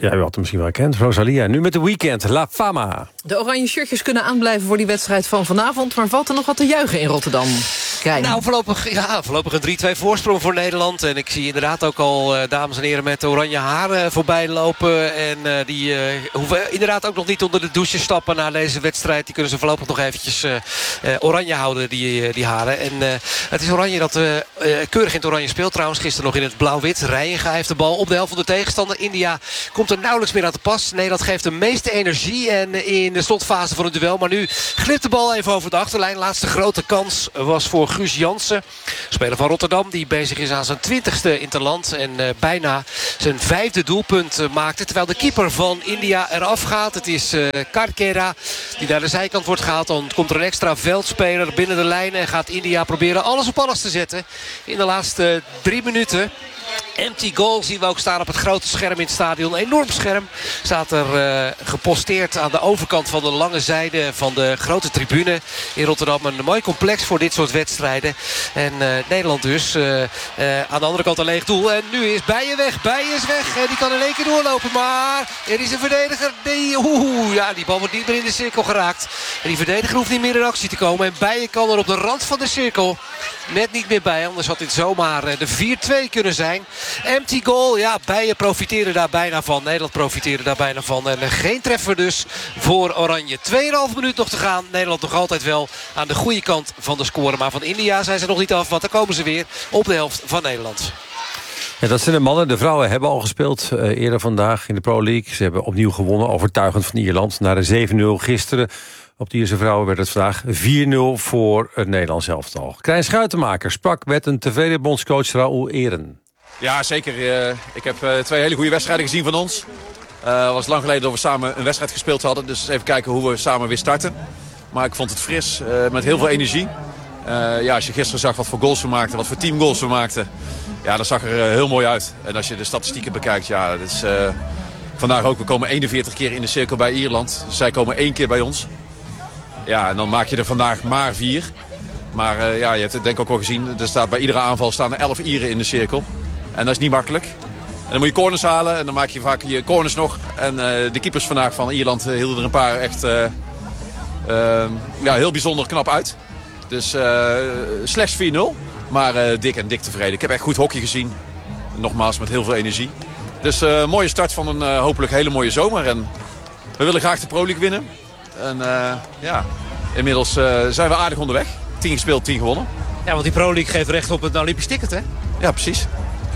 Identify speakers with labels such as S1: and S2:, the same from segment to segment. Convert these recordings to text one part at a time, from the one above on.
S1: Ja, u had hem misschien wel herkend. Rosalia, nu met de Weekend. La Fama.
S2: De oranje shirtjes kunnen aanblijven voor die wedstrijd van vanavond. Maar valt er nog wat te juigen in Rotterdam? Krijn.
S3: Nou, voorlopig een 3-2 voorsprong voor Nederland. En ik zie inderdaad ook al dames en heren met oranje haren voorbij lopen. En die hoeven inderdaad ook nog niet onder de douche stappen na deze wedstrijd. Die kunnen ze voorlopig nog eventjes oranje houden, die haren. En het is Oranje dat keurig in het oranje speelt. Trouwens, gisteren nog in het blauw-wit. Rijenga heeft de bal op de helft van de tegenstander. India komt er nauwelijks meer aan te pas. Nederland geeft de meeste energie en in de slotfase van het duel. Maar nu glipt de bal even over de achterlijn. Laatste grote kans was voor Guus Jansen. Speler van Rotterdam die bezig is aan zijn 20ste interland. En bijna zijn 5e doelpunt maakte. Terwijl de keeper van India eraf gaat. Het is Karkera die naar de zijkant wordt gehaald. Dan komt er een extra veldspeler binnen de lijn. En gaat India proberen alles op alles te zetten. In de laatste 3 minuten. Empty goal zien we ook staan op het grote scherm in het stadion. Een enorm scherm staat er geposteerd aan de overkant van de lange zijde van de grote tribune in Rotterdam. Een mooi complex voor dit soort wedstrijden. En Nederland dus aan de andere kant een leeg doel. En nu is Bijen weg. Bijen is weg. En die kan in één keer doorlopen. Maar er is een verdediger. Die bal wordt niet meer in de cirkel geraakt. En die verdediger hoeft niet meer in actie te komen. En Bijen kan er op de rand van de cirkel net niet meer bij. Anders had dit zomaar de 4-2 kunnen zijn. Empty goal. Ja, Bijen profiteerde daar bijna van. Nederland profiteerde daar bijna van. En geen treffer dus voor Oranje. 2,5 minuut nog te gaan. Nederland nog altijd wel aan de goede kant van de score. Maar van India zijn ze nog niet af. Want dan komen ze weer op de helft van Nederland.
S1: Ja, dat zijn de mannen. De vrouwen hebben al gespeeld eerder vandaag in de Pro League. Ze hebben opnieuw gewonnen, overtuigend van Ierland. Na de 7-0 gisteren op de Ierse vrouwen werd het vandaag 4-0 voor het Nederlands elftal. Krijn Schuitenmaker sprak met een tevreden bondscoach Raoul Eren.
S4: Ja, zeker. Ik heb 2 hele goede wedstrijden gezien van ons. Het was lang geleden dat we samen een wedstrijd gespeeld hadden. Dus even kijken hoe we samen weer starten. Maar ik vond het fris, met heel veel energie. Als je gisteren zag wat voor goals we maakten, wat voor teamgoals we maakten. Ja, dat zag er heel mooi uit. En als je de statistieken bekijkt, ja, dat is vandaag ook. We komen 41 keer in de cirkel bij Ierland. Zij komen 1 keer bij ons. Ja, en dan maak je er vandaag maar 4. Maar je hebt het denk ik ook wel gezien. Er staat bij iedere aanval staan er 11 Ieren in de cirkel. En dat is niet makkelijk. En dan moet je corners halen en dan maak je vaak je corners nog. En de keepers vandaag van Ierland hielden er een paar echt heel bijzonder knap uit. Dus slechts 4-0. Maar dik tevreden. Ik heb echt goed hockey gezien. Nogmaals met heel veel energie. Dus mooie start van een hopelijk hele mooie zomer. En we willen graag de Pro League winnen. En inmiddels zijn we aardig onderweg. 10 gespeeld, 10 gewonnen.
S3: Ja, want die Pro League geeft recht op het Olympisch ticket, hè?
S4: Ja, precies.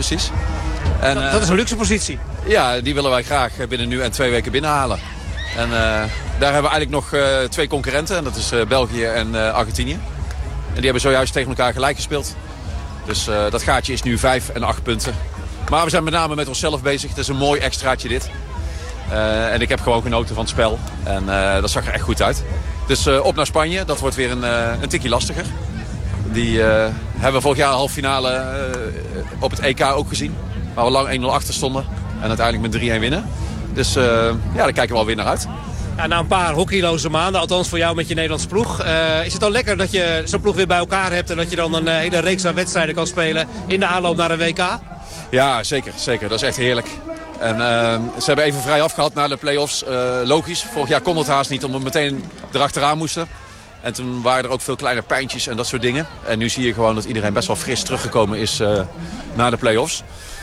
S4: En,
S3: dat is een luxe positie.
S4: Ja, die willen wij graag binnen nu en 2 weken binnenhalen. En daar hebben we eigenlijk nog 2 concurrenten. En dat is België en Argentinië. En die hebben zojuist tegen elkaar gelijk gespeeld. Dus dat gaatje is nu 5 en 8 punten. Maar we zijn met name met onszelf bezig. Het is een mooi extraatje dit. En ik heb gewoon genoten van het spel. En dat zag er echt goed uit. Dus op naar Spanje. Dat wordt weer een tikje lastiger. Die hebben we vorig jaar halve finale op het EK ook gezien. Waar we lang 1-0 achter stonden. En uiteindelijk met 3-1 winnen. Dus daar kijken we alweer naar uit.
S3: Ja, na een paar hockeyloze maanden, althans voor jou met je Nederlandse ploeg. Is het dan lekker dat je zo'n ploeg weer bij elkaar hebt... en dat je dan een hele reeks aan wedstrijden kan spelen in de aanloop naar een WK?
S4: Ja, zeker. Dat is echt heerlijk. En ze hebben even vrij afgehad naar de play-offs. Logisch, vorig jaar kon het haast niet omdat we meteen erachteraan moesten. En toen waren er ook veel kleine pijntjes en dat soort dingen. En nu zie je gewoon dat iedereen best wel fris teruggekomen is na de play-offs.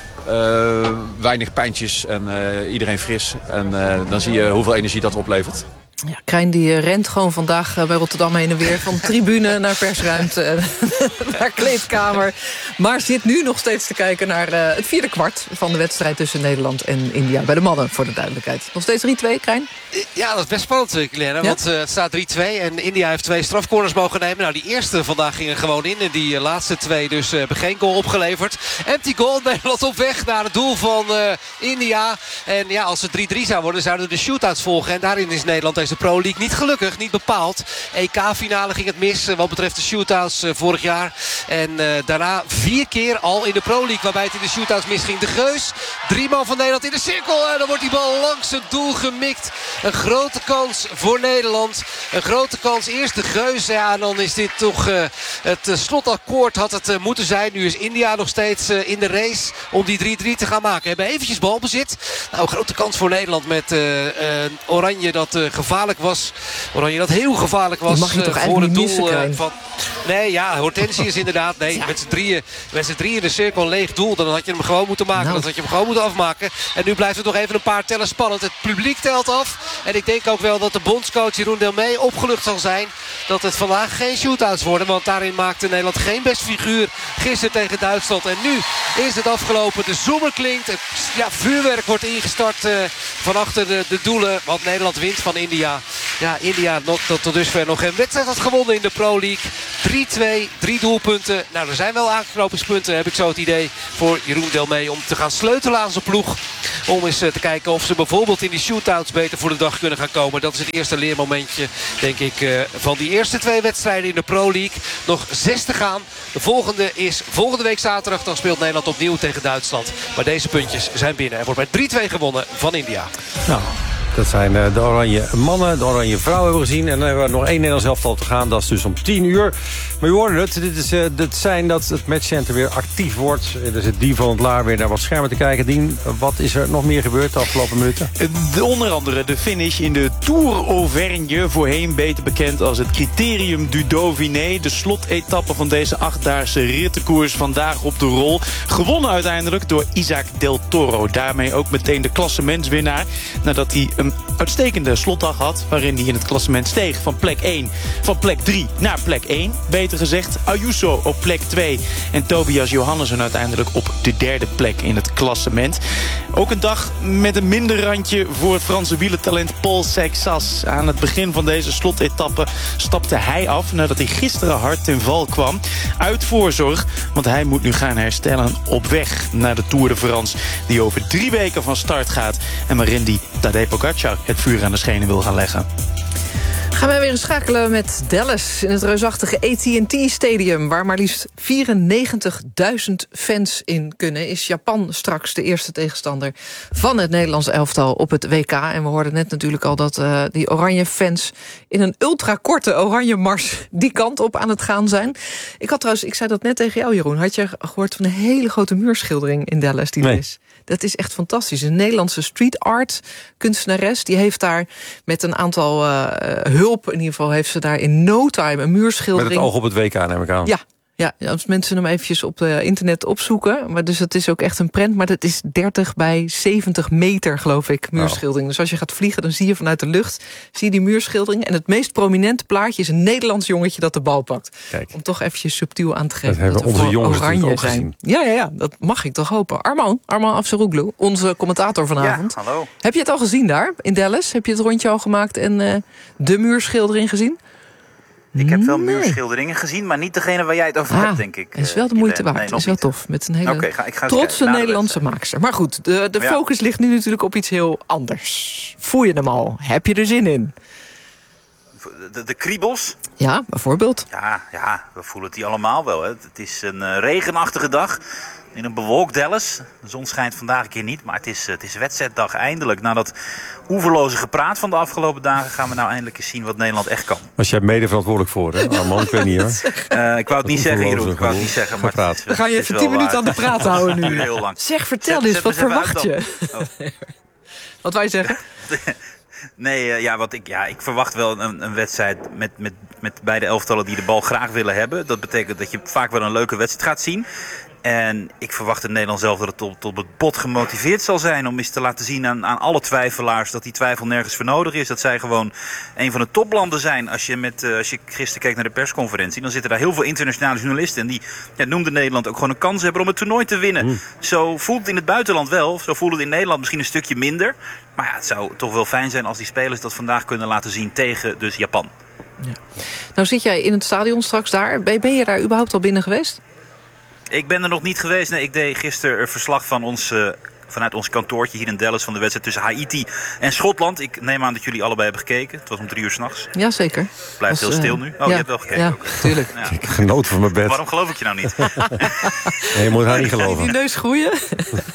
S4: Weinig pijntjes en iedereen fris. En dan zie je hoeveel energie dat oplevert.
S2: Ja, Krijn die rent gewoon vandaag bij Rotterdam heen en weer. Van tribune naar persruimte, naar kleedkamer. Maar zit nu nog steeds te kijken naar het 4e kwart van de wedstrijd tussen Nederland en India. Bij de mannen, voor de duidelijkheid. Nog steeds 3-2, Krijn?
S3: Ja, dat is best spannend, Claire. Ja? Want het staat 3-2 en India heeft 2 strafcorners mogen nemen. Nou, die eerste vandaag ging er gewoon in. En die laatste 2 dus hebben geen goal opgeleverd. Empty goal, Nederland op weg naar het doel van India. En ja, als het 3-3 zou worden, zouden de shootouts volgen. En daarin is Nederland deze Pro League niet gelukkig, niet bepaald. EK-finale ging het mis wat betreft de shootouts vorig jaar. En daarna 4 keer al in de Pro League waarbij het in de shootouts misging. De Geus, 3 man van Nederland in de cirkel. En dan wordt die bal langs het doel gemikt Een grote kans voor Nederland. Een grote kans. Eerst de Geus. Ja, en dan is dit toch het slotakkoord had het moeten zijn. Nu is India nog steeds in de race om die 3-3 te gaan maken. We hebben eventjes balbezit. Nou, grote kans voor Nederland met Oranje dat gevaarlijk was. Oranje dat heel gevaarlijk was voor het doel van... Nee, ja, Hortensius is inderdaad. Nee, ja. Met z'n drieën in de cirkel een leeg doel. Dan had je hem gewoon moeten maken. Dan had je hem gewoon moeten afmaken. En nu blijft het nog even een paar tellen spannend. Het publiek telt af. En ik denk ook wel dat de bondscoach Jeroen Delmee opgelucht zal zijn dat het vandaag geen shootouts worden. Want daarin maakte Nederland geen best figuur gisteren tegen Duitsland. En nu is het afgelopen. De zoemer klinkt. Het vuurwerk wordt ingestart van achter de doelen. Want Nederland wint van India. Ja, India tot dusver nog geen wedstrijd had gewonnen in de Pro League. 3-2, 3 doelpunten. Nou, er zijn wel aanknopingspunten, heb ik zo het idee, voor Jeroen Delmee om te gaan sleutelen aan zijn ploeg. Om eens te kijken of ze bijvoorbeeld in die shootouts beter voor de dag kunnen gaan komen. Dat is het eerste leermomentje, denk ik, van die eerste 2 wedstrijden in de Pro League. Nog 6 te gaan. De volgende is volgende week zaterdag. Dan speelt Nederland opnieuw tegen Duitsland. Maar deze puntjes zijn binnen. Er wordt met 3-2 gewonnen van India.
S1: Nou, dat zijn de oranje mannen, de oranje vrouwen hebben we gezien. En dan hebben we nog 1 Nederlands elftal te gaan. Dat is dus om 10 uur. Maar je hoorde het. Dit is het zijn dat het matchcenter weer actief wordt. Er zit Dien van het Laar weer naar wat schermen te kijken. Dien, wat is er nog meer gebeurd de afgelopen minuten?
S5: Onder andere de finish in de Tour Auvergne. Voorheen beter bekend als het Criterium du Dauphiné. De slotetappe van deze 8-daagse rittenkoers vandaag op de rol. Gewonnen uiteindelijk door Isaac Del Toro. Daarmee ook meteen de klassementswinnaar. Nadat hij een uitstekende slotdag had, waarin hij in het klassement steeg van plek 1, van plek 3 naar plek 1. Beter gezegd, Ayuso op plek 2 en Tobias Johannessen uiteindelijk op de 3e plek in het klassement. Ook een dag met een minder randje voor het Franse wielertalent Paul Seixas. Aan het begin van deze slotetappe stapte hij af nadat hij gisteren hard ten val kwam. Uit voorzorg, want hij moet nu gaan herstellen op weg naar de Tour de France, die over 3 weken van start gaat en waarin die Tadej Pogačar het vuur aan de schenen wil gaan leggen.
S2: Gaan wij weer eens schakelen met Dallas in het reusachtige AT&T Stadium, waar maar liefst 94.000 fans in kunnen. Is Japan straks de eerste tegenstander van het Nederlands elftal op het WK. En we hoorden net natuurlijk al dat die oranje fans in een ultrakorte oranje mars die kant op aan het gaan zijn. Ik zei dat net tegen jou, Jeroen. Had je gehoord van een hele grote muurschildering in Dallas die er is? Dat is echt fantastisch. Een Nederlandse street art kunstenares. Die heeft daar met een aantal hulp, in ieder geval heeft ze daar in no time een muurschildering.
S1: Met het oog op het WK, neem ik aan.
S2: Ja, als mensen hem eventjes op internet opzoeken. Maar dus het is ook echt een prent. Maar dat is 30 bij 70 meter, geloof ik, muurschildering. Dus als je gaat vliegen, dan zie je vanuit de lucht zie je die muurschildering. En het meest prominente plaatje is een Nederlands jongetje dat de bal pakt. Kijk. Om toch eventjes subtiel aan te geven.
S1: Dat hebben onze jongens oranje ook
S2: zijn.
S1: Gezien.
S2: Ja, dat mag ik toch hopen. Arman Afsaroglu, onze commentator vanavond.
S6: Ja, hallo.
S2: Heb je het al gezien daar, in Dallas? Heb je het rondje al gemaakt en de muurschildering gezien?
S6: Ik heb wel muurschilderingen gezien, maar niet degene waar jij het over hebt, denk ik.
S2: Is wel de moeite waard. Is wel tof. Met een hele trotse Nederlandse maakster. Maar goed, de focus ligt nu natuurlijk op iets heel anders. Voel je hem al? Heb je er zin in?
S6: De kriebels?
S2: Ja, bijvoorbeeld.
S6: Ja, we voelen het hier allemaal wel. Hè. Het is een regenachtige dag. In een bewolkt Dallas. De zon schijnt vandaag een keer niet, maar het is wedstrijddag eindelijk. Na dat oeverloze gepraat van de afgelopen dagen gaan we nou eindelijk eens zien wat Nederland echt kan.
S1: Was jij mede verantwoordelijk voor, hè? Arman, ik weet niet, hoor.
S6: Ik wou het niet zeggen, Jeroen. Ik wou het niet zeggen, maar
S2: dan ga je even 10 minuten aan de praat houden nu.
S6: Heel lang.
S2: Zeg, vertel eens, wat verwacht je? Wat wou je zeggen?
S6: Nee, ik verwacht wel een wedstrijd met beide elftallen die de bal graag willen hebben. Dat betekent dat je vaak wel een leuke wedstrijd gaat zien. En ik verwacht in Nederland zelf dat het tot het bot gemotiveerd zal zijn om eens te laten zien aan alle twijfelaars dat die twijfel nergens voor nodig is. Dat zij gewoon een van de toplanden zijn. Als je gisteren keek naar de persconferentie, dan zitten daar heel veel internationale journalisten en die noemden Nederland ook gewoon een kans hebben om het toernooi te winnen. Zo voelt het in het buitenland wel. Zo voelt het in Nederland misschien een stukje minder. Maar het zou toch wel fijn zijn als die spelers dat vandaag kunnen laten zien tegen dus Japan.
S2: Ja. Nou zit jij in het stadion straks daar. Ben je daar überhaupt al binnen geweest?
S6: Ik ben er nog niet geweest. Nee, ik deed gisteren een verslag van vanuit ons kantoortje hier in Dallas van de wedstrijd tussen Haiti en Schotland. Ik neem aan dat jullie allebei hebben gekeken. Het was om 3 uur 's nachts.
S2: Jazeker.
S6: Blijft heel stil nu. Je hebt wel gekeken.
S2: Ja,
S6: ook.
S2: tuurlijk.
S6: Ja.
S1: Ik genoot van mijn bed.
S6: Waarom geloof ik je nou niet?
S1: Nee, je moet haar niet geloven.
S2: Die neus groeien?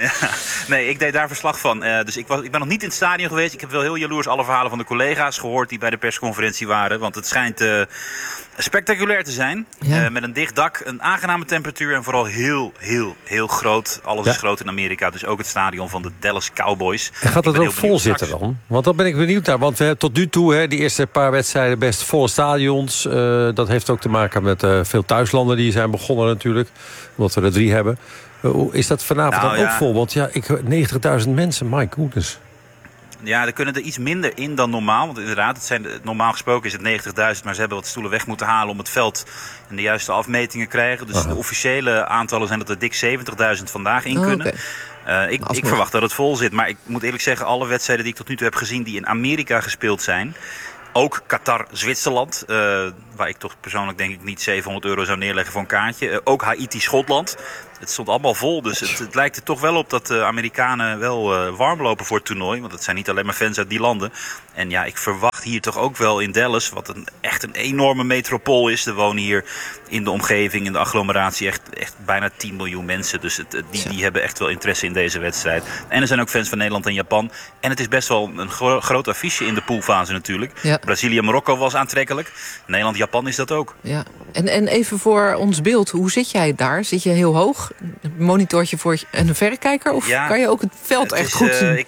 S6: Ja, nee, ik deed daar verslag van. Dus ik ben nog niet in het stadion geweest. Ik heb wel heel jaloers alle verhalen van de collega's gehoord die bij de persconferentie waren. Want het schijnt spectaculair te zijn.
S2: Ja.
S6: Met een dicht dak, een aangename temperatuur en vooral heel, heel, heel groot. Alles is groot in Amerika, dus ook het stadion van de Dallas Cowboys.
S1: En gaat dat ook vol zitten dan? Want daar ben ik benieuwd naar. Want we hebben tot nu toe, die eerste paar wedstrijden, best volle stadions. Dat heeft ook te maken met veel thuislanden die zijn begonnen natuurlijk. Omdat we er 3 hebben. Is dat vanavond dan ook vol? Want 90.000 mensen, my goodness.
S6: Ja, er kunnen er iets minder in dan normaal. Want inderdaad, normaal gesproken is het 90.000... maar ze hebben wat stoelen weg moeten halen om het veld in de juiste afmetingen te krijgen. Dus de officiële aantallen zijn dat er dik 70.000 vandaag in kunnen. Okay. Ik verwacht dat het vol zit. Maar ik moet eerlijk zeggen, alle wedstrijden die ik tot nu toe heb gezien die in Amerika gespeeld zijn, ook Qatar, Zwitserland, waar ik toch persoonlijk denk ik niet €700 zou neerleggen voor een kaartje. Ook Haiti, Schotland. Het stond allemaal vol, dus het lijkt er toch wel op dat de Amerikanen wel warm lopen voor het toernooi. Want het zijn niet alleen maar fans uit die landen. En ja, ik verwacht hier toch ook wel in Dallas, wat echt een enorme metropool is. Er wonen hier in de omgeving, in de agglomeratie, echt bijna 10 miljoen mensen. Dus die hebben echt wel interesse in deze wedstrijd. En er zijn ook fans van Nederland en Japan. En het is best wel een groot affiche in de poolfase natuurlijk. Ja. Brazilië-Marokko was aantrekkelijk. Nederland-Japan is dat ook. Ja.
S2: En even voor ons beeld, hoe zit jij daar? Zit je heel hoog? Een monitortje voor en een verrekijker? Of kan je ook het veld echt goed zien?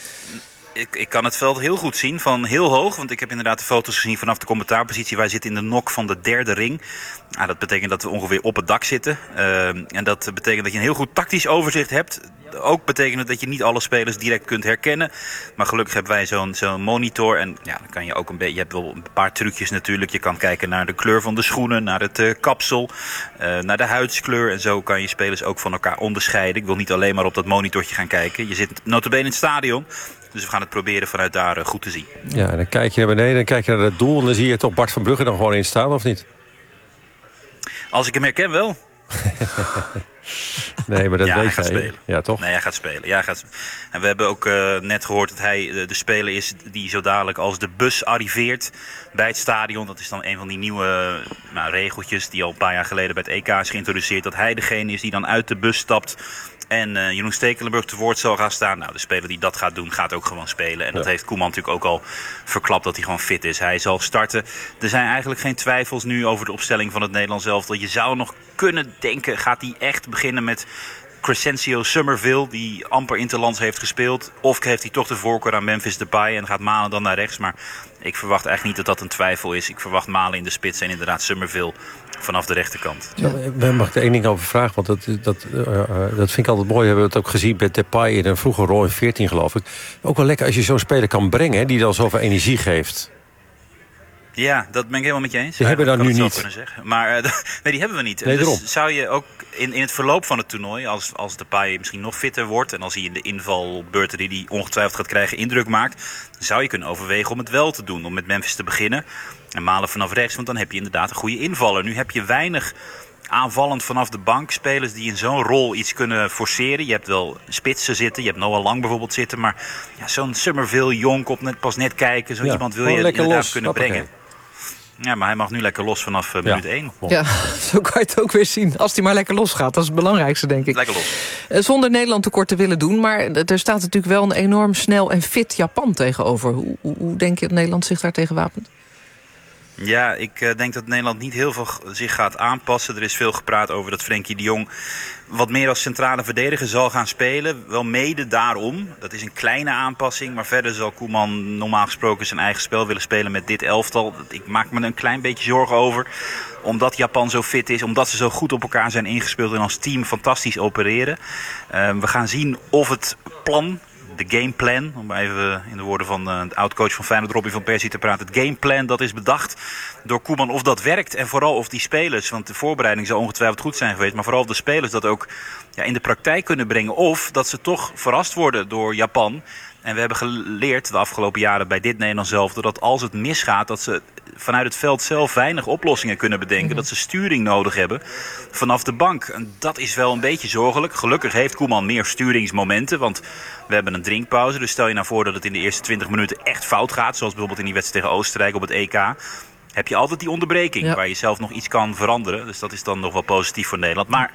S6: Ik kan het veld heel goed zien, van heel hoog. Want ik heb inderdaad de foto's gezien vanaf de commentaarpositie. Wij zitten in de nok van de 3e ring. Nou, dat betekent dat we ongeveer op het dak zitten. En dat betekent dat je een heel goed tactisch overzicht hebt. Ook betekent het dat je niet alle spelers direct kunt herkennen. Maar gelukkig hebben wij zo'n monitor. En ja, dan kan je ook je hebt wel een paar trucjes natuurlijk. Je kan kijken naar de kleur van de schoenen, naar het kapsel, naar de huidskleur. En zo kan je spelers ook van elkaar onderscheiden. Ik wil niet alleen maar op dat monitortje gaan kijken. Je zit nota bene in het stadion. Dus we gaan het proberen vanuit daar goed te zien.
S1: Ja, en dan kijk je naar beneden, dan kijk je naar het doel en dan zie je toch Bart van Brugge dan gewoon in staan, of niet?
S6: Als ik hem herken wel.
S1: Nee, maar dat
S6: hij
S1: weet
S6: gaat
S1: hij.
S6: Spelen.
S1: Ja, toch?
S6: Nee, hij gaat spelen. En we hebben ook net gehoord dat hij de speler is die zo dadelijk als de bus arriveert bij het stadion. Dat is dan een van die nieuwe regeltjes die al een paar jaar geleden bij het EK is geïntroduceerd. Dat hij degene is die dan uit de bus stapt en Jeroen Stekelenburg te woord zal gaan staan. Nou, de speler die dat gaat doen, gaat ook gewoon spelen. En dat heeft Koeman natuurlijk ook al verklapt dat hij gewoon fit is. Hij zal starten. Er zijn eigenlijk geen twijfels nu over de opstelling van het Nederlands elftal. Je zou nog kunnen denken, gaat hij echt beginnen met Crescencio Summerville, die amper interlands heeft gespeeld? Of heeft hij toch de voorkeur aan Memphis Depay en gaat Malen dan naar rechts? Maar ik verwacht eigenlijk niet dat dat een twijfel is. Ik verwacht Malen in de spits en inderdaad Summerville vanaf de rechterkant.
S1: Ja, mag ik er één ding over vragen? Want dat vind ik altijd mooi. We hebben het ook gezien bij Depay in een vroege rol in 14, geloof ik. Ook wel lekker als je zo'n speler kan brengen, die dan zoveel energie geeft.
S6: Ja, dat ben ik helemaal met je eens.
S1: Die hebben we dan nu niet.
S6: Maar nee, die hebben we niet.
S1: Nee,
S6: dus zou je ook in het verloop van het toernooi, als Depay misschien nog fitter wordt en als hij in de invalbeurten die hij ongetwijfeld gaat krijgen indruk maakt, zou je kunnen overwegen om het wel te doen. Om met Memphis te beginnen en Malen vanaf rechts, want dan heb je inderdaad een goede invaller. Nu heb je weinig aanvallend vanaf de bank spelers die in zo'n rol iets kunnen forceren. Je hebt wel spitsen zitten, je hebt Noah Lang bijvoorbeeld zitten, maar zo'n Summerville, Jonk pas net kijken, zo iemand wil je inderdaad kunnen brengen. Ja, maar hij mag nu lekker los vanaf minuut 1.
S2: Ja, zo kan je het ook weer zien. Als hij maar lekker los gaat, dat is het belangrijkste, denk ik.
S6: Lekker los.
S2: Zonder Nederland tekort te willen doen, maar er staat natuurlijk wel een enorm snel en fit Japan tegenover. Hoe denk je dat Nederland zich daar tegen wapent?
S6: Ja, ik denk dat Nederland niet heel veel zich gaat aanpassen. Er is veel gepraat over dat Frenkie de Jong wat meer als centrale verdediger zal gaan spelen. Wel mede daarom. Dat is een kleine aanpassing. Maar verder zal Koeman normaal gesproken zijn eigen spel willen spelen met dit elftal. Ik maak me een klein beetje zorgen over. Omdat Japan zo fit is. Omdat ze zo goed op elkaar zijn ingespeeld en als team fantastisch opereren. We gaan zien of het plan, de gameplan, om even in de woorden van de oud-coach van Feyenoord, Robby van Persie, te praten. Het gameplan dat is bedacht door Koeman, of dat werkt. En vooral of die spelers, want de voorbereiding zou ongetwijfeld goed zijn geweest, maar vooral of de spelers dat ook in de praktijk kunnen brengen. Of dat ze toch verrast worden door Japan. En we hebben geleerd de afgelopen jaren bij dit Nederlands elftal dat als het misgaat, dat ze vanuit het veld zelf weinig oplossingen kunnen bedenken. Dat ze sturing nodig hebben vanaf de bank. En dat is wel een beetje zorgelijk. Gelukkig heeft Koeman meer sturingsmomenten, want we hebben een drinkpauze. Dus stel je nou voor dat het in de eerste 20 minuten echt fout gaat, zoals bijvoorbeeld in die wedstrijd tegen Oostenrijk op het EK. Heb je altijd die onderbreking waar je zelf nog iets kan veranderen. Dus dat is dan nog wel positief voor Nederland. Maar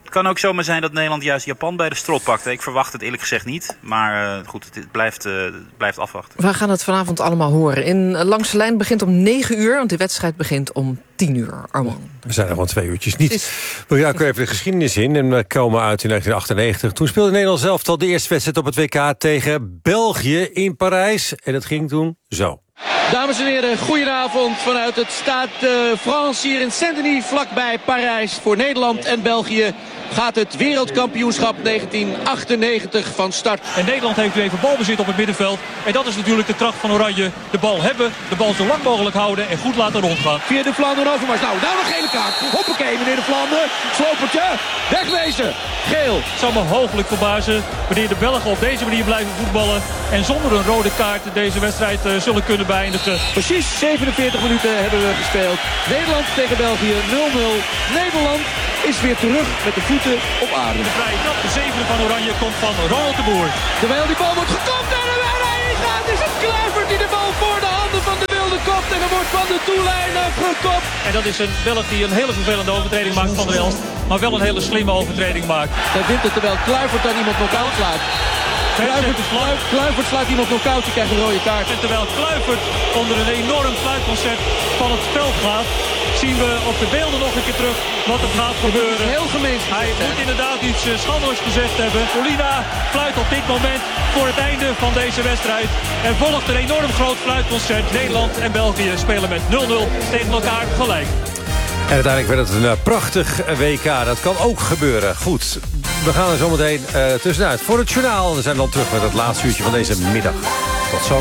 S6: Het kan ook zomaar zijn dat Nederland juist Japan bij de strot pakt. Ik verwacht het eerlijk gezegd niet. Maar goed, het blijft afwachten.
S2: We gaan het vanavond allemaal horen. Langs de lijn begint om 9 uur, want de wedstrijd begint om 10 uur. Arman.
S1: We zijn er gewoon 2 uurtjes niet. We gaan even de geschiedenis in en we komen uit in 1998. Toen speelde Nederland zelf al de eerste wedstrijd op het WK tegen België in Parijs. En dat ging toen zo.
S7: Dames en heren, goedenavond vanuit het Stade France hier in Saint-Denis, vlakbij Parijs. Voor Nederland en België gaat het wereldkampioenschap 1998 van start.
S8: En Nederland heeft nu even balbezit op het middenveld. En dat is natuurlijk de kracht van Oranje. De bal hebben, de bal zo lang mogelijk houden en goed laten rondgaan.
S7: Via de Vlaanderen Overmars. Nou een gele kaart. Hoppakee, meneer de Vlaanderen. Slopertje, wegwezen. Geel.
S8: Het zou me hooglijk verbazen wanneer de Belgen op deze manier blijven voetballen. En zonder een rode kaart deze wedstrijd zullen kunnen beëindigen.
S7: Precies 47 minuten hebben we gespeeld. Nederland tegen België 0-0. Nederland is weer terug met de voeten op aarde.
S8: De vrije trap, de zevende van Oranje, komt van Ronald de Boer.
S7: Terwijl die bal wordt gekopt en er bijna ingaat, is het Kluivert die de bal voor de handen van de Wilde kopt. En er wordt van de doellijn afgekopt.
S8: En dat is een Belg die een hele vervelende overtreding maakt van der Elst. Maar wel een hele slimme overtreding maakt.
S7: Hij wint het terwijl Kluivert dan iemand knock-out slaat. Kluivert slaat iemand knock-out, die krijgt een rode kaart.
S8: En terwijl Kluivert onder een enorm fluitconcert van het veld gaat, zien we op de beelden nog een keer terug wat er gaat gebeuren.
S7: Heel gemeen.
S8: Hij moet inderdaad iets schandelijks gezegd hebben. Polina fluit op dit moment voor het einde van deze wedstrijd. Er volgt een enorm groot fluitconcert. Nederland en België spelen met 0-0 tegen elkaar gelijk.
S1: En uiteindelijk werd het een prachtig WK. Dat kan ook gebeuren. Goed, we gaan er zometeen tussenuit voor het journaal. We zijn dan terug met het laatste uurtje van deze middag. Tot zo.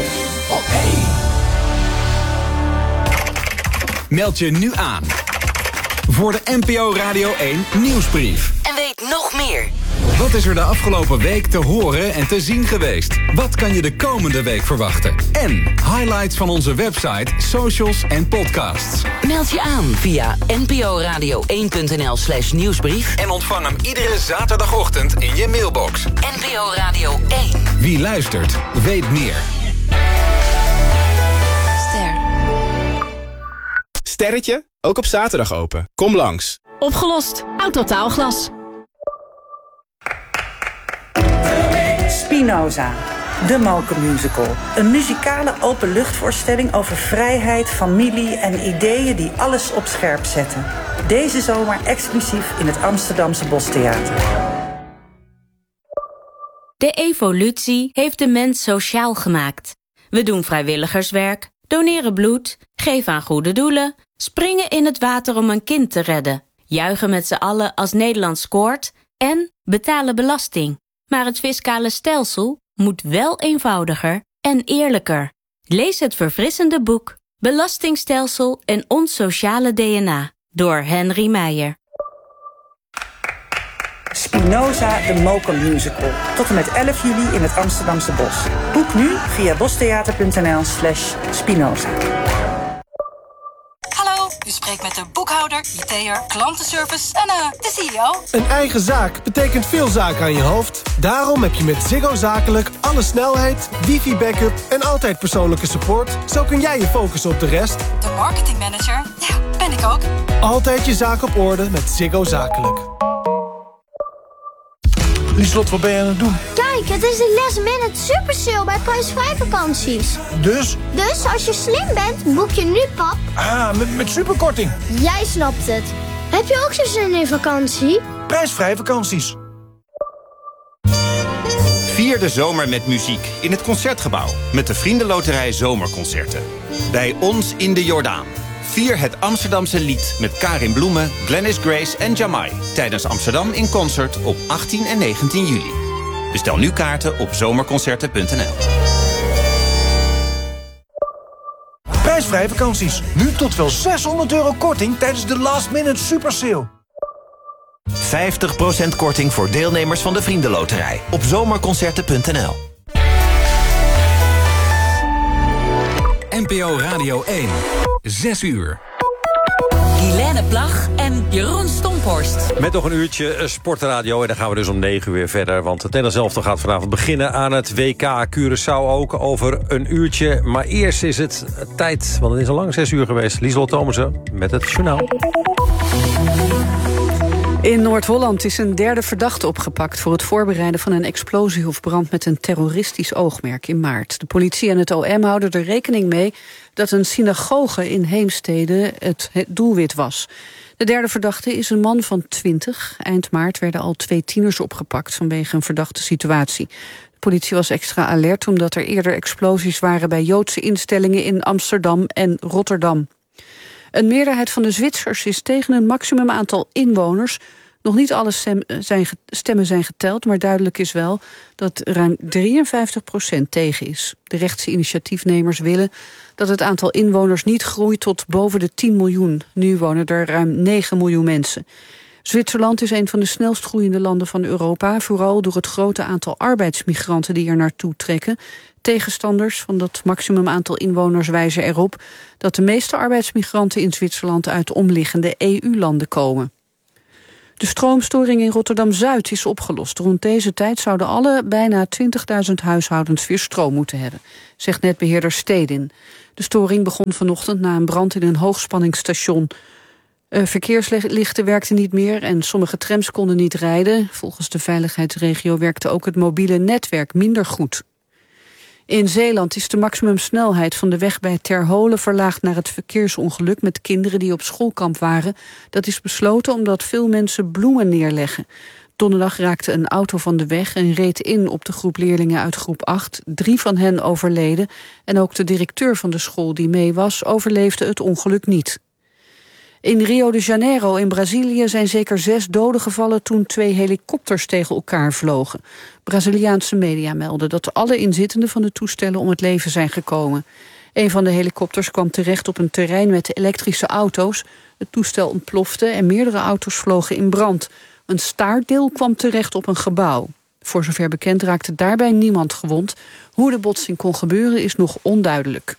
S9: Meld je nu aan voor de NPO Radio 1 nieuwsbrief.
S10: En weet nog meer.
S9: Wat is er de afgelopen week te horen en te zien geweest? Wat kan je de komende week verwachten? En highlights van onze website, socials en podcasts.
S10: Meld je aan via nporadio1.nl/nieuwsbrief.
S9: En ontvang hem iedere zaterdagochtend in je mailbox.
S10: NPO Radio 1.
S9: Wie luistert, weet meer.
S11: Sterretje, ook op zaterdag open. Kom langs.
S12: Opgelost. Autotaalglas.
S13: Spinoza, de Mokermusical. Een muzikale openluchtvoorstelling over vrijheid, familie en ideeën die alles op scherp zetten. Deze zomer exclusief in het Amsterdamse Bostheater.
S14: De evolutie heeft de mens sociaal gemaakt. We doen vrijwilligerswerk, doneren bloed, geven aan goede doelen, springen in het water om een kind te redden, juichen met z'n allen als Nederland scoort en betalen belasting. Maar het fiscale stelsel moet wel eenvoudiger en eerlijker. Lees het verfrissende boek Belastingstelsel en ons sociale DNA door Henry Meijer.
S13: Spinoza, de Mokermusical. Tot en met 11 juli in het Amsterdamse Bos. Boek nu via bostheater.nl/Spinoza.
S15: Hallo, u spreekt met de boekhouder, IT'er, klantenservice en de CEO.
S16: Een eigen zaak betekent veel zaken aan je hoofd. Daarom heb je met Ziggo Zakelijk alle snelheid, wifi-backup en altijd persoonlijke support. Zo kun jij je focussen op de rest.
S15: De marketingmanager, ja, ben ik ook.
S16: Altijd je zaak op orde met Ziggo Zakelijk. Lieslot, wat ben je aan het doen?
S17: Kijk, het is de last minute super sale bij prijsvrij vakanties.
S16: Dus
S17: als je slim bent, boek je nu, pap.
S16: Ah, met superkorting.
S17: Jij snapt het. Heb je ook zo'n zin in vakantie?
S16: Prijsvrij vakanties.
S18: Vier de zomer met muziek in het Concertgebouw. Met de Vriendenloterij Zomerconcerten. Bij ons in de Jordaan. Vier het Amsterdamse lied met Karin Bloemen, Glennis Grace en Jamai. Tijdens Amsterdam in Concert op 18 en 19 juli. Bestel nu kaarten op zomerconcerten.nl.
S16: Prijsvrij vakanties. Nu tot wel €600 korting tijdens de last minute super sale.
S18: 50% korting voor deelnemers van de Vriendenloterij op zomerconcerten.nl.
S9: NPO Radio 1, 6 uur.
S10: Helene Plag en Jeroen Stomphorst.
S1: Met nog een uurtje sportradio en dan gaan we dus om 9 uur verder. Want het Nederlands elftal gaat vanavond beginnen aan het WK. Curaçao ook over een uurtje. Maar eerst is het tijd, want het is al lang 6 uur geweest. Lieselot Thomassen met het journaal.
S19: In Noord-Holland is een derde verdachte opgepakt voor het voorbereiden van een explosie of brand met een terroristisch oogmerk in maart. De politie en het OM houden er rekening mee dat een synagoge in Heemstede het doelwit was. De derde verdachte is een man van 20. Eind maart werden al 2 tieners opgepakt vanwege een verdachte situatie. De politie was extra alert omdat er eerder explosies waren bij Joodse instellingen in Amsterdam en Rotterdam. Een meerderheid van de Zwitsers is tegen een maximumaantal inwoners. Nog niet alle stemmen zijn geteld, maar duidelijk is wel dat ruim 53% tegen is. De rechtse initiatiefnemers willen dat het aantal inwoners niet groeit tot boven de 10 miljoen. Nu wonen er ruim 9 miljoen mensen. Zwitserland is een van de snelst groeiende landen van Europa, vooral door het grote aantal arbeidsmigranten die er naartoe trekken. Tegenstanders van dat maximumaantal inwoners wijzen erop dat de meeste arbeidsmigranten in Zwitserland uit omliggende EU-landen komen. De stroomstoring in Rotterdam-Zuid is opgelost. Rond deze tijd zouden alle bijna 20.000 huishoudens weer stroom moeten hebben, zegt netbeheerder Stedin. De storing begon vanochtend na een brand in een hoogspanningsstation. Verkeerslichten werkten niet meer en sommige trams konden niet rijden. Volgens de veiligheidsregio werkte ook het mobiele netwerk minder goed. In Zeeland is de maximumsnelheid van de weg bij Terholen verlaagd naar het verkeersongeluk met kinderen die op schoolkamp waren. Dat is besloten omdat veel mensen bloemen neerleggen. Donderdag raakte een auto van de weg en reed in op de groep leerlingen uit groep 8. 3 van hen overleden en ook de directeur van de school die mee was overleefde het ongeluk niet. In Rio de Janeiro in Brazilië zijn zeker 6 doden gevallen toen 2 helikopters tegen elkaar vlogen. Braziliaanse media melden dat alle inzittenden van de toestellen om het leven zijn gekomen. Een van de helikopters kwam terecht op een terrein met elektrische auto's. Het toestel ontplofte en meerdere auto's vlogen in brand. Een staartdeel kwam terecht op een gebouw. Voor zover bekend raakte daarbij niemand gewond. Hoe de botsing kon gebeuren is nog onduidelijk.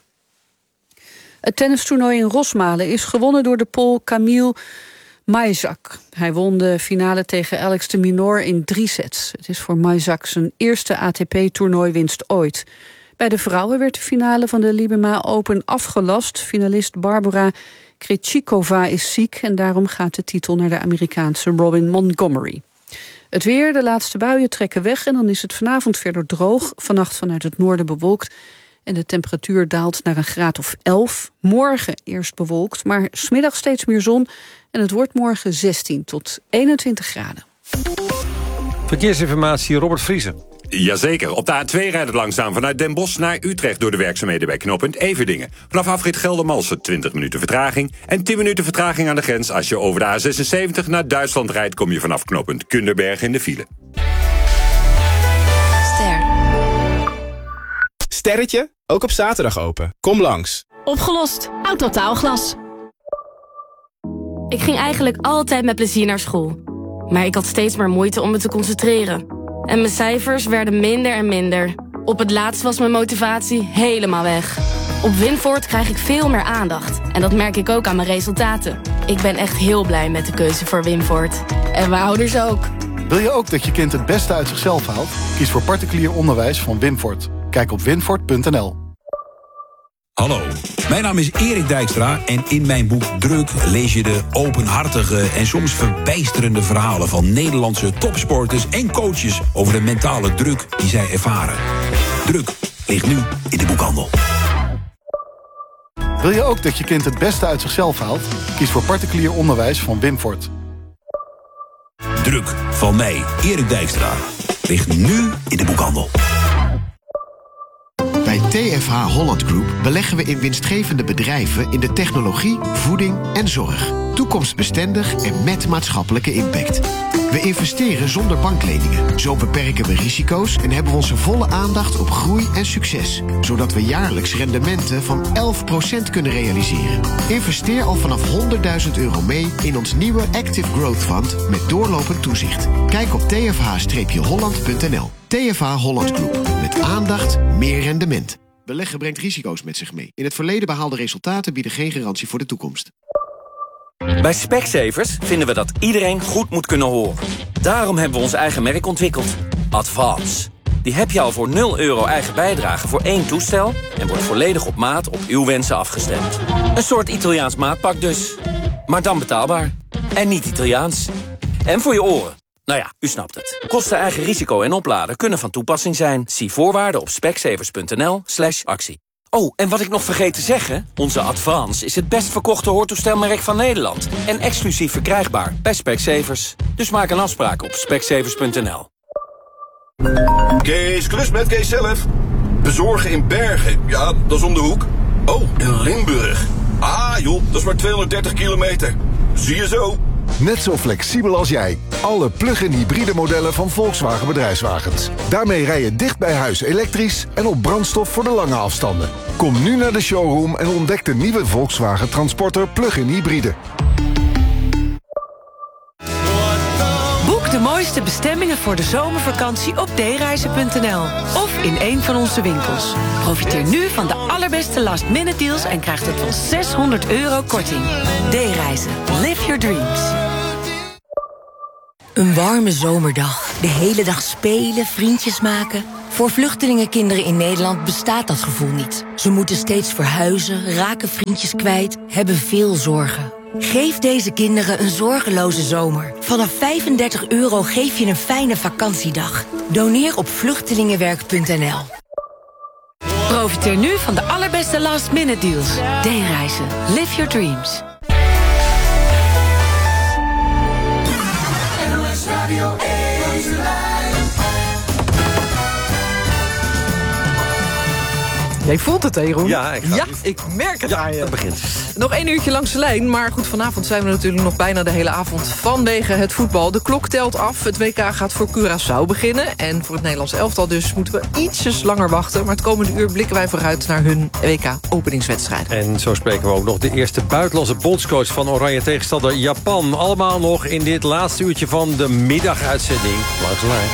S19: Het tennistoernooi in Rosmalen is gewonnen door de Pool Kamil Majzak. Hij won de finale tegen Alex de Minaur in 3 sets. Het is voor Majzak zijn eerste ATP-toernooiwinst ooit. Bij de vrouwen werd de finale van de Libema Open afgelast. Finalist Barbara Krejcikova is ziek en daarom gaat de titel naar de Amerikaanse Robin Montgomery. Het weer, de laatste buien trekken weg en dan is het vanavond verder droog. Vannacht vanuit het noorden bewolkt. En de temperatuur daalt naar een graad of 11. Morgen eerst bewolkt, maar 's middags steeds meer zon. En het wordt morgen 16 tot 21 graden.
S1: Verkeersinformatie, Robert Vriesen.
S20: Jazeker, op de A2 rijdt het langzaam vanuit Den Bosch naar Utrecht door de werkzaamheden bij knooppunt Everdingen. Vanaf afrit Geldermalsen 20 minuten vertraging en 10 minuten vertraging aan de grens. Als je over de A76 naar Duitsland rijdt, kom je vanaf knooppunt Kunderberg in de file.
S11: Sterretje, ook op zaterdag open. Kom langs.
S12: Opgelost. Autotaalglas.
S21: Ik ging eigenlijk altijd met plezier naar school. Maar ik had steeds maar moeite om me te concentreren. En mijn cijfers werden minder en minder. Op het laatst was mijn motivatie helemaal weg. Op Winvoort krijg ik veel meer aandacht. En dat merk ik ook aan mijn resultaten. Ik ben echt heel blij met de keuze voor Winvoort. En mijn ouders ook.
S22: Wil je ook dat je kind het beste uit zichzelf haalt? Kies voor particulier onderwijs van Winvoort. Kijk op winvoort.nl.
S23: Hallo, mijn naam is Erik Dijkstra en in mijn boek Druk lees je de openhartige en soms verbijsterende verhalen van Nederlandse topsporters en coaches over de mentale druk die zij ervaren. Druk ligt nu in de boekhandel.
S22: Wil je ook dat je kind het beste uit zichzelf haalt? Kies voor particulier onderwijs van Winvoort.
S23: Druk van mij, Erik Dijkstra, ligt nu in de boekhandel.
S24: Bij TFH Holland Group beleggen we in winstgevende bedrijven in de technologie, voeding en zorg. Toekomstbestendig en met maatschappelijke impact. We investeren zonder bankleningen. Zo beperken we risico's en hebben we onze volle aandacht op groei en succes. Zodat we jaarlijks rendementen van 11% kunnen realiseren. Investeer al vanaf €100.000 mee in ons nieuwe Active Growth Fund met doorlopend toezicht. Kijk op tfh-holland.nl. TFH Holland Group. Met aandacht, meer rendement. Beleggen brengt risico's met zich mee. In het verleden behaalde resultaten bieden geen garantie voor de toekomst.
S25: Bij Specsavers vinden we dat iedereen goed moet kunnen horen. Daarom hebben we ons eigen merk ontwikkeld. Advance. Die heb je al voor €0 eigen bijdrage voor 1 toestel... en wordt volledig op maat op uw wensen afgestemd. Een soort Italiaans maatpak dus. Maar dan betaalbaar. En niet Italiaans. En voor je oren. Nou ja, u snapt het. Kosten, eigen risico en opladen kunnen van toepassing zijn. Zie voorwaarden op specsavers.nl/actie. Oh, en wat ik nog vergeet te zeggen... onze Advance is het best verkochte hoortoestelmerk van Nederland. En exclusief verkrijgbaar bij Specsavers. Dus maak een afspraak op specsavers.nl.
S2: Kees Klus met Kees zelf. Bezorgen in Bergen. Ja, dat is om de hoek. Oh, in Limburg. Ah joh, dat is maar 230 kilometer. Zie je zo.
S3: Net zo flexibel als jij. Alle plug-in hybride modellen van Volkswagen Bedrijfswagens. Daarmee rij je dicht bij huis elektrisch en op brandstof voor de lange afstanden. Kom nu naar de showroom en ontdek de nieuwe Volkswagen Transporter plug-in hybride.
S4: Boek de mooiste bestemmingen voor de zomervakantie op dereizen.nl of in een van onze winkels. Profiteer nu van de allerbeste last-minute deals en krijg tot wel €600 korting. D-reizen. Live your dreams.
S5: Een warme zomerdag. De hele dag spelen, vriendjes maken. Voor vluchtelingenkinderen in Nederland bestaat dat gevoel niet. Ze moeten steeds verhuizen, raken vriendjes kwijt, hebben veel zorgen. Geef deze kinderen een zorgeloze zomer. Vanaf €35 geef je een fijne vakantiedag. Doneer op vluchtelingenwerk.nl.
S4: Profiteer nu van de allerbeste last-minute deals. D-reizen. Live your dreams.
S6: Jij voelt het, hè, Jeroen?
S1: Ja,
S6: ik merk het aan je.
S1: Dat begint.
S6: Nog 1 uurtje langs de lijn, maar goed, vanavond zijn we natuurlijk nog bijna de hele avond vanwege het voetbal. De klok telt af, het WK gaat voor Curaçao beginnen. En voor het Nederlands elftal dus moeten we ietsjes langer wachten. Maar het komende uur blikken wij vooruit naar hun WK-openingswedstrijd.
S1: En zo spreken we ook nog de eerste buitenlandse bondscoach van Oranje tegenstander Japan. Allemaal nog in dit laatste uurtje van de middaguitzending langs de lijn.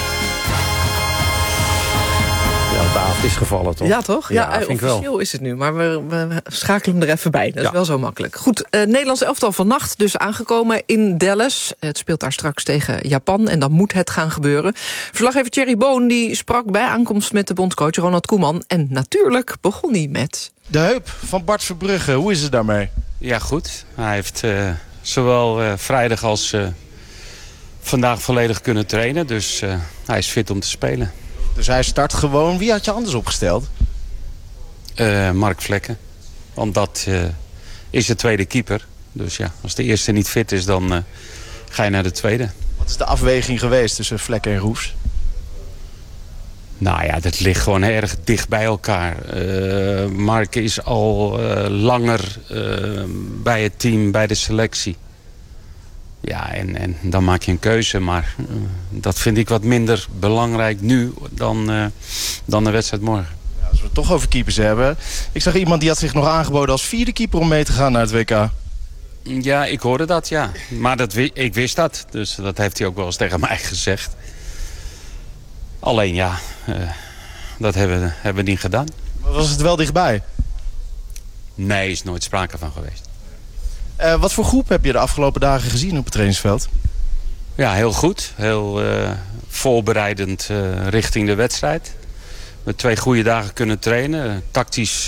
S1: Ja, de avond is gevallen, toch?
S6: Ja, toch? Ja, vind ik wel. Officieel is het nu, maar we schakelen hem er even bij. Dat is wel zo makkelijk. Goed, Nederlands elftal vannacht dus aangekomen in Dallas. Het speelt daar straks tegen Japan en dan moet het gaan gebeuren. Verslaggever Thierry Boon die sprak bij aankomst met de bondscoach Ronald Koeman. En natuurlijk begon hij met...
S26: De heup van Bart Verbrugge, hoe is het daarmee?
S27: Ja, goed. Hij heeft zowel vrijdag als vandaag volledig kunnen trainen. Dus hij is fit om te spelen.
S26: Dus hij start gewoon. Wie had je anders opgesteld?
S27: Mark Vlekken. Want dat is de tweede keeper. Dus ja, als de eerste niet fit is, dan ga je naar de tweede.
S26: Wat is de afweging geweest tussen Vlekken en Roefs?
S27: Nou ja, dat ligt gewoon erg dicht bij elkaar. Mark is al langer bij het team, bij de selectie. Ja, en dan maak je een keuze. Maar dat vind ik wat minder belangrijk nu dan de wedstrijd morgen.
S26: Ja, als we het toch over keepers hebben. Ik zag iemand die had zich nog aangeboden als 4e keeper om mee te gaan naar het WK.
S27: Ja, ik hoorde dat, ja. Maar ik wist dat. Dus dat heeft hij ook wel eens tegen mij gezegd. Alleen ja, dat hebben we niet gedaan.
S26: Maar was het wel dichtbij?
S27: Nee, is nooit sprake van geweest.
S26: Wat voor groep heb je de afgelopen dagen gezien op het trainingsveld?
S27: Ja, heel goed. Heel voorbereidend richting de wedstrijd. Met 2 goede dagen kunnen trainen. Tactisch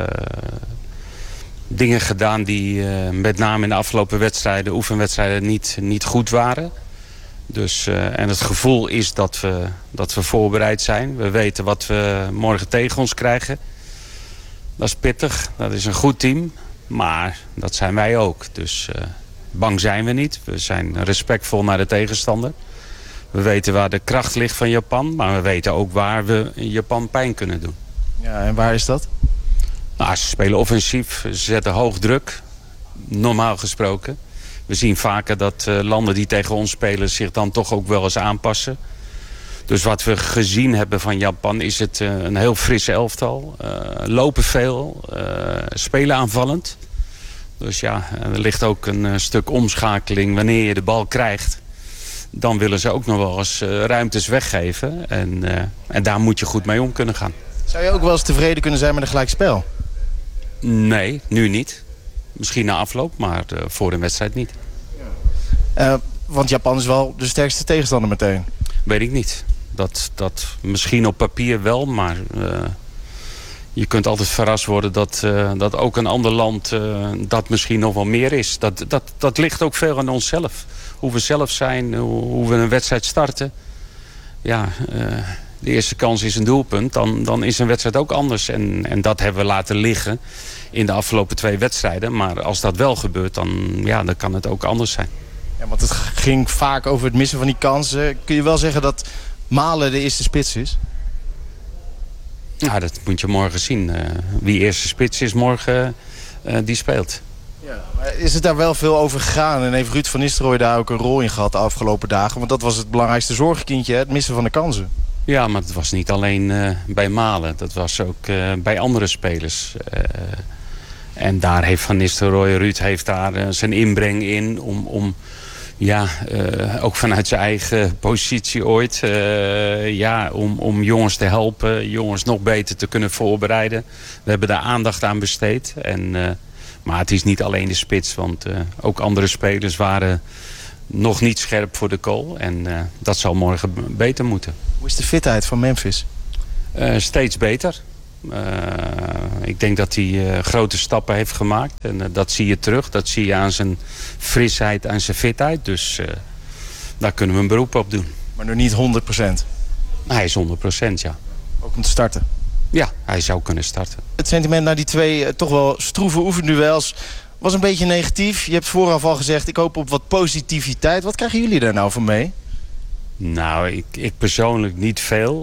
S27: dingen gedaan die met name in de afgelopen wedstrijden, oefenwedstrijden, niet goed waren. Dus, en het gevoel is dat we voorbereid zijn. We weten wat we morgen tegen ons krijgen. Dat is pittig. Dat is een goed team. Maar dat zijn wij ook. Dus bang zijn we niet. We zijn respectvol naar de tegenstander. We weten waar de kracht ligt van Japan. Maar we weten ook waar we Japan pijn kunnen doen.
S26: Ja, en waar is dat?
S27: Nou, ze spelen offensief. Ze zetten hoog druk. Normaal gesproken. We zien vaker dat landen die tegen ons spelen zich dan toch ook wel eens aanpassen. Dus wat we gezien hebben van Japan is het een heel frisse elftal. Lopen veel, spelen aanvallend. Dus ja, er ligt ook een stuk omschakeling. Wanneer je de bal krijgt, dan willen ze ook nog wel eens ruimtes weggeven. En daar moet je goed mee om kunnen gaan.
S26: Zou je ook wel eens tevreden kunnen zijn met een gelijkspel?
S27: Nee, nu niet. Misschien na afloop, maar voor een wedstrijd niet.
S26: Want Japan is wel de sterkste tegenstander meteen.
S27: Weet ik niet. Dat misschien op papier wel, maar je kunt altijd verrast worden dat ook een ander land dat misschien nog wel meer is. Dat ligt ook veel aan onszelf. Hoe we zelf zijn, hoe we een wedstrijd starten. Ja, de eerste kans is een doelpunt. Dan is een wedstrijd ook anders. En dat hebben we laten liggen in de afgelopen 2 wedstrijden. Maar als dat wel gebeurt, dan kan het ook anders zijn.
S26: Ja, want het ging vaak over het missen van die kansen. Kun je wel zeggen dat Malen de eerste spits is?
S27: Ja, dat moet je morgen zien. Wie eerste spits is morgen, die speelt.
S26: Ja, maar is het daar wel veel over gegaan? En heeft Ruud van Nistelrooy daar ook een rol in gehad de afgelopen dagen? Want dat was het belangrijkste zorgenkindje, het missen van de kansen.
S27: Ja, maar het was niet alleen bij Malen. Dat was ook bij andere spelers. En daar heeft Van Nistelrooy, Ruud heeft daar zijn inbreng in om ook vanuit zijn eigen positie ooit, om jongens te helpen, jongens nog beter te kunnen voorbereiden. We hebben daar aandacht aan besteed. Maar het is niet alleen de spits, want ook andere spelers waren nog niet scherp voor de goal. En dat zal morgen beter moeten.
S26: Hoe is de fitheid van Memphis?
S27: Steeds beter. Ik denk dat hij grote stappen heeft gemaakt. En dat zie je terug. Dat zie je aan zijn frisheid en zijn fitheid. Dus daar kunnen we een beroep op doen.
S26: Maar nog niet 100%?
S27: Hij is 100%, ja.
S26: Ook om te starten?
S27: Ja, hij zou kunnen starten.
S26: Het sentiment naar die 2 toch wel stroeve oefenduels was een beetje negatief. Je hebt vooraf al gezegd, ik hoop op wat positiviteit. Wat krijgen jullie daar nou van mee?
S27: Nou, ik persoonlijk niet veel.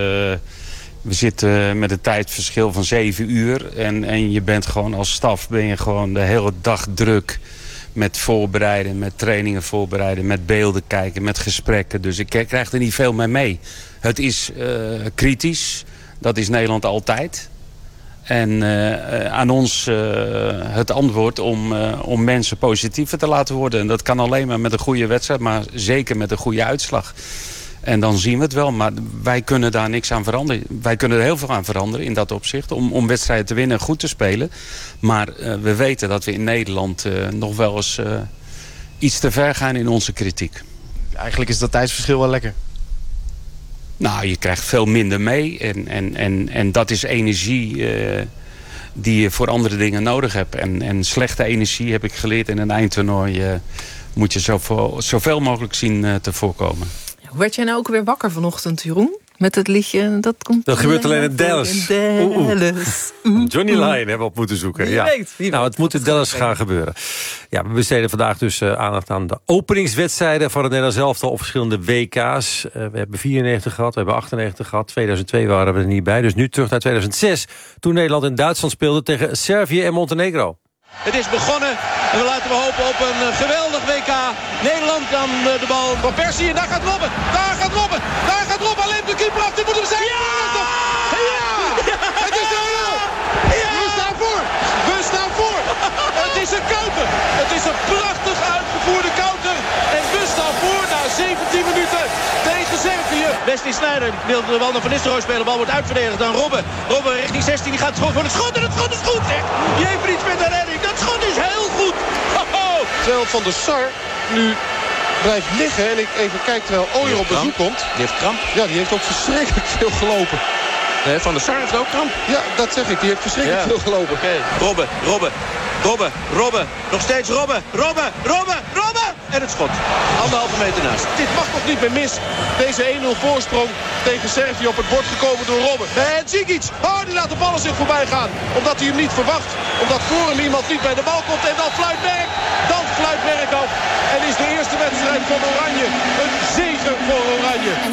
S27: We zitten met een tijdverschil van 7 uur. En je bent gewoon als staf gewoon de hele dag druk met voorbereiden, met trainingen voorbereiden, met beelden kijken, met gesprekken. Dus ik krijg er niet veel mee. Het is kritisch. Dat is Nederland altijd. En aan ons het antwoord om mensen positiever te laten worden. En dat kan alleen maar met een goede wedstrijd, maar zeker met een goede uitslag. En dan zien we het wel, maar wij kunnen daar niks aan veranderen. Wij kunnen er heel veel aan veranderen in dat opzicht. Om wedstrijden te winnen en goed te spelen. Maar we weten dat we in Nederland nog wel eens iets te ver gaan in onze kritiek.
S26: Eigenlijk is dat tijdsverschil wel lekker.
S27: Nou, je krijgt veel minder mee. En dat is energie die je voor andere dingen nodig hebt. En slechte energie, heb ik geleerd in een eindtoernooi, moet je zoveel mogelijk zien te voorkomen.
S6: Hoe werd jij nou ook weer wakker vanochtend, Jeroen? Met het liedje, dat
S1: gebeurt alleen in Dallas. Johnny Lyon hebben we op moeten zoeken.
S6: Wie weet.
S1: Nou, het moet in Dallas gaan gebeuren. Ja, we besteden vandaag dus aandacht aan de openingswedstrijden van het Nederlands elftal op verschillende WK's. We hebben 94 gehad, we hebben 98 gehad. 2002 waren we er niet bij. Dus nu terug naar 2006, toen Nederland in Duitsland speelde tegen Servië en Montenegro.
S7: Het is begonnen en we laten we hopen op een geweldig WK. Nederland dan de bal van Persie en daar gaat Robben. Daar gaat Robben. Daar gaat Robben. Alleen de keeper af. Dit moet hem zijn. Ja! Ja! Het is er wel. Ja! We staan voor. We staan voor. Het is een counter. Het is een prachtig uitgevoerde counter. En we staan voor na 17 minuten tegen Servië. Wesley Sneijder wil de bal naar Van Nistelrooy spelen. De bal wordt uitverdedigd dan Robben. Robben richting 16. Die gaat voor het schot. En het schot is goed. Zeg. Jeverits met de redding. Dat schot is heel goed.
S8: Terwijl Van der Sar nu blijft liggen. En ik even kijk terwijl Ooyer op bezoek komt.
S7: Die heeft kramp.
S8: Ja, die heeft ook verschrikkelijk veel gelopen.
S7: Nee, Van der Sar heeft ook kramp.
S8: Ja, dat zeg ik. Die heeft verschrikkelijk veel gelopen.
S7: Okay. Robben. Nog steeds Robben. En het schot. 1,5 meter naast.
S8: Dit mag nog niet meer mis. Deze 1-0 voorsprong tegen Servië op het bord gekomen door Robben. En Zigic. Die laat de ballen zich voorbij gaan. Omdat hij hem niet verwacht. Omdat voor hem iemand niet bij de bal komt. En dan fluit Berg. Dan fluit Berg af. En is de eerste wedstrijd van Oranje een zege voor Oranje.
S5: En